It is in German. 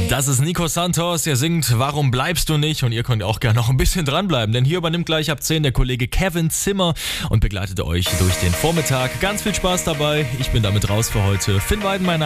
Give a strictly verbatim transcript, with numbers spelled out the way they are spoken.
Das ist Nico Santos, er singt Warum bleibst du nicht? Und ihr könnt auch gerne noch ein bisschen dranbleiben, denn hier übernimmt gleich ab zehn der Kollege Kevin Zimmer und begleitet euch durch den Vormittag. Ganz viel Spaß dabei, ich bin damit raus für heute. Finn Weiden, mein Name.